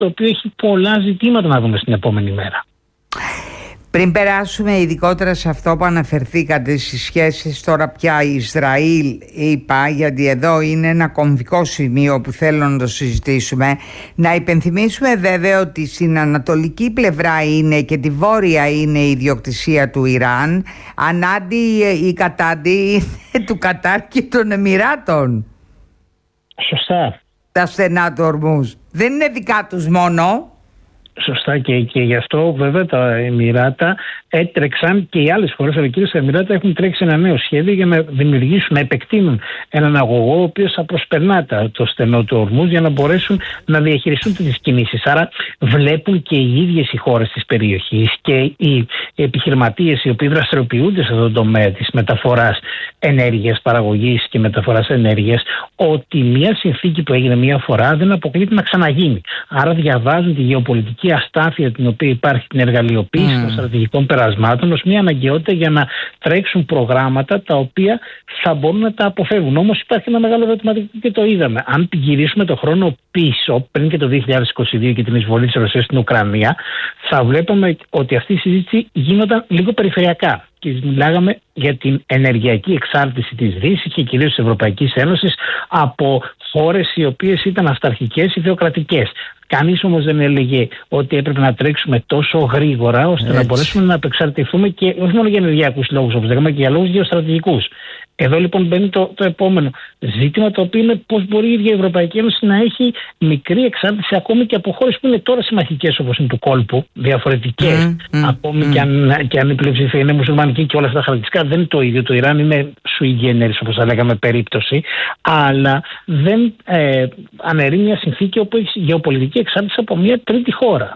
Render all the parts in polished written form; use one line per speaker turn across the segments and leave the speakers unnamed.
το οποίο έχει πολλά ζητήματα να δούμε στην επόμενη μέρα.
Πριν περάσουμε ειδικότερα σε αυτό που αναφερθήκατε στις σχέσεις τώρα πια Ισραήλ-ΗΠΑ, γιατί εδώ είναι ένα κομβικό σημείο που θέλω να το συζητήσουμε, να υπενθυμίσουμε βέβαια ότι στην ανατολική πλευρά είναι και τη βόρεια είναι η ιδιοκτησία του Ιράν, ανάντι ή κατάντι του Κατάρ και των Εμιράτων.
Σωστά.
Τα στενά του Ορμούζ δεν είναι δικά τους μόνο.
Σωστά, και γι' αυτό βέβαια τα Εμιράτα έτρεξαν, και οι άλλες χώρες, αλλά κυρίως τα Εμιράτα, έχουν τρέξει ένα νέο σχέδιο για να δημιουργήσουν, να επεκτείνουν έναν αγωγό ο οποίος θα προσπερνά το στενό του Ορμούζ για να μπορέσουν να διαχειριστούν τις κινήσεις. Άρα βλέπουν και οι ίδιες οι χώρες της περιοχής και οι επιχειρηματίες οι οποίοι δραστηριοποιούνται σε αυτό το τομέα της μεταφοράς ενέργειας, παραγωγής και μεταφοράς ενέργειας, ότι μια συνθήκη που έγινε μια φορά δεν αποκλείται να ξαναγίνει. Άρα διαβάζουν τη γεωπολιτική αστάθεια την οποία υπάρχει, την εργαλειοποίηση των στρατηγικών περασμάτων, ως μια αναγκαιότητα για να τρέξουν προγράμματα τα οποία θα μπορούν να τα αποφεύγουν. Όμως υπάρχει ένα μεγάλο ερωτηματικό και το είδαμε. Αν γυρίσουμε το χρόνο πίσω, πριν και το 2022 και την εισβολή της Ρωσίας στην Ουκρανία, θα βλέπουμε ότι αυτή η συζήτηση γίνονταν λίγο περιφερειακά. Και μιλάγαμε για την ενεργειακή εξάρτηση της Δύσης και κυρίως της Ευρωπαϊκής Ένωσης από χώρες οι οποίες ήταν αυταρχικές ή θεοκρατικές. Κανείς όμως δεν έλεγε ότι έπρεπε να τρέξουμε τόσο γρήγορα ώστε να μπορέσουμε να απεξαρτηθούμε, και όχι μόνο για ενεργειακούς λόγους όπως λέγαμε, και για λόγους γεωστρατηγικούς. Εδώ λοιπόν μπαίνει το επόμενο ζήτημα, το οποίο είναι πώς μπορεί η ίδια η Ευρωπαϊκή Ένωση να έχει μικρή εξάρτηση ακόμη και από χώρες που είναι τώρα συμμαχικές όπως είναι του κόλπου, διαφορετικές, ακόμη και αν η πλειοψηφία είναι μουσουλμανική και όλα αυτά τα χαρακτηριστικά δεν είναι το ίδιο. Το Ιράν είναι sui generis, όπως θα λέγαμε, περίπτωση, αλλά δεν αναιρεί μια συνθήκη όπου έχει γεωπολιτική εξάρτηση από μια τρίτη χώρα.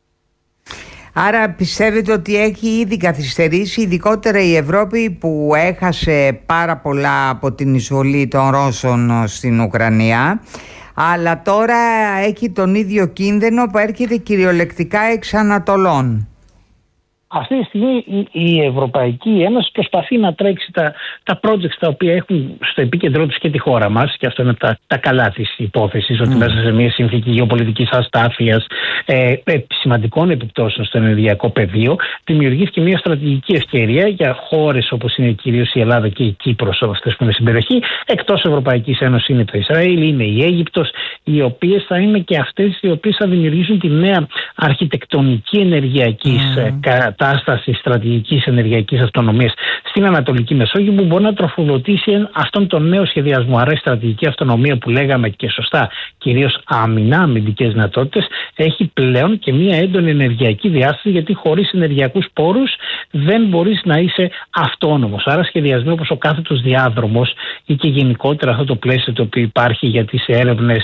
Άρα πιστεύετε ότι έχει ήδη καθυστερήσει, ειδικότερα η Ευρώπη που έχασε πάρα πολλά από την εισβολή των Ρώσων στην Ουκρανία, αλλά τώρα έχει τον ίδιο κίνδυνο που έρχεται κυριολεκτικά εξ Ανατολών?
Αυτή τη στιγμή η Ευρωπαϊκή Ένωση προσπαθεί να τρέξει τα projects τα οποία έχουν στο επίκεντρό τους και τη χώρα μας, και αυτό είναι τα καλά της υπόθεσης, ότι μέσα σε μια συνθήκη γεωπολιτικής αστάθειας, σημαντικών επιπτώσεων στο ενεργειακό πεδίο, δημιουργήθηκε μια στρατηγική ευκαιρία για χώρες όπως είναι κυρίως η Ελλάδα και η Κύπρος, αυτές που είναι στην περιοχή. Εκτός Ευρωπαϊκής Ένωσης είναι το Ισραήλ, είναι η Αίγυπτος, οι οποίες θα είναι και αυτές οι οποίες θα δημιουργήσουν τη νέα αρχιτεκτονική ενεργειακής κατάσταση στρατηγικής ενεργειακής αυτονομίας στην Ανατολική Μεσόγειο, που μπορεί να τροφοδοτήσει αυτόν τον νέο σχεδιασμό. Άρα η στρατηγική αυτονομία που λέγαμε, και σωστά, κυρίως αμυντικές δυνατότητες, έχει πλέον και μια έντονη ενεργειακή διάσταση, γιατί χωρίς ενεργειακούς πόρους δεν μπορείς να είσαι αυτόνομος. Άρα σχεδιασμοί όπως ο κάθετος διάδρομος ή και γενικότερα αυτό το πλαίσιο το οποίο υπάρχει για τις έρευνες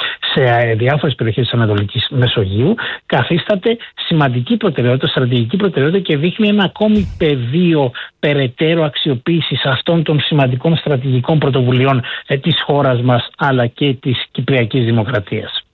σε διάφορες περιοχές της Ανατολικής Μεσογείου καθίσταται σημαντική προτεραιότητα, στρατηγική προτεραιότητα, και δείχνει ένα ακόμη πεδίο περαιτέρω αξιοποίησης αυτών των σημαντικών στρατηγικών πρωτοβουλειών της χώρας μας αλλά και της Κυπριακής Δημοκρατίας.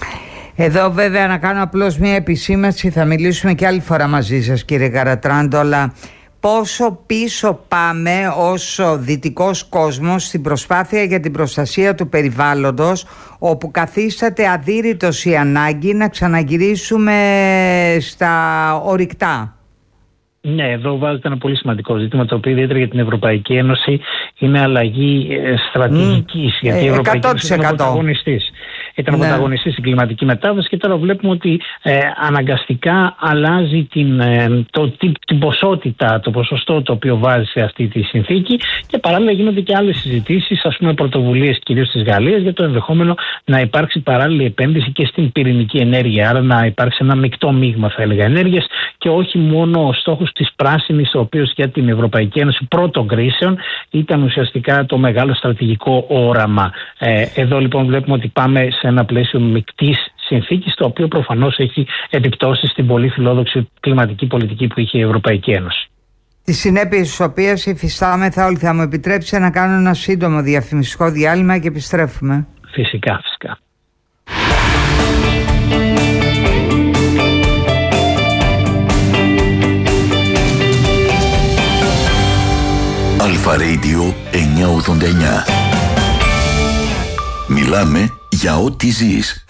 Εδώ βέβαια να κάνω απλώς μια επισήμανση, θα μιλήσουμε και άλλη φορά μαζί σας κύριε Καρατράντο, αλλά πόσο πίσω πάμε ως δυτικός κόσμος στην προσπάθεια για την προστασία του περιβάλλοντος, όπου καθίσταται αδύρυτος η ανάγκη να ξαναγυρίσουμε στα ορυκτά.
Ναι, εδώ βάζετε ένα πολύ σημαντικό ζήτημα, το οποίο ιδιαίτερα για την Ευρωπαϊκή Ένωση είναι αλλαγή στρατηγικής, γιατί η Ευρωπαϊκή Ένωση ήταν πρωταγωνιστής. Ήταν πρωταγωνιστής στην κλιματική μετάβαση, και τώρα βλέπουμε ότι αναγκαστικά αλλάζει την ποσότητα, το ποσοστό το οποίο βάζει σε αυτή τη συνθήκη, και παράλληλα γίνονται και άλλες συζητήσεις, ας πούμε πρωτοβουλίες κυρίως της Γαλλίας, για το ενδεχόμενο να υπάρξει παράλληλη επένδυση και στην πυρηνική ενέργεια. Άρα να υπάρξει ένα μεικτό μείγμα, θα έλεγα, ενέργειας, και όχι μόνο ο στόχος της πράσινης, ο οποίος για την Ευρωπαϊκή Ένωση πρώτων κρίσεων ήταν ουσιαστικά το μεγάλο στρατηγικό όραμα. Εδώ λοιπόν βλέπουμε ότι πάμε σε ένα πλαίσιο μεικτής συνθήκης, το οποίο προφανώς έχει επιπτώσεις στην πολύ φιλόδοξη κλιματική πολιτική που είχε η Ευρωπαϊκή Ένωση.
Τις συνέπειες της οποίας υφιστάμεθα όλοι. Θα μου επιτρέψετε να κάνω ένα σύντομο διαφημιστικό διάλειμμα και επιστρέφουμε?
Φυσικά.
Αλφα Radio 989. Μιλάμε για ό,τι ζεις.